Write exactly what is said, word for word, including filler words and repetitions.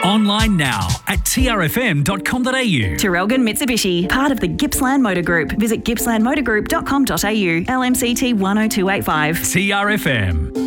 Online now at t r f m dot com dot a u. Terrelgan Mitsubishi, part of the Gippsland Motor Group. Visit gippsland motor group dot com dot a u. L M C T one oh two eight five. T R F M.